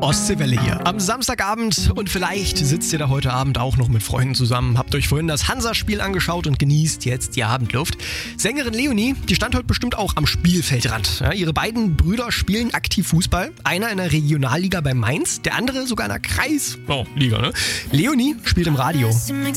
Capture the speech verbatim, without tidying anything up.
Ostseewelle hier. Am Samstagabend und vielleicht sitzt ihr da heute Abend auch noch mit Freunden zusammen, habt euch vorhin das Hansa-Spiel angeschaut und genießt jetzt die Abendluft. Sängerin Leonie, die stand heute bestimmt auch am Spielfeldrand. Ja, ihre beiden Brüder spielen aktiv Fußball. Einer in der Regionalliga bei Mainz, der andere sogar in der Kreis... Oh, Liga, ne? Leonie spielt im Radio.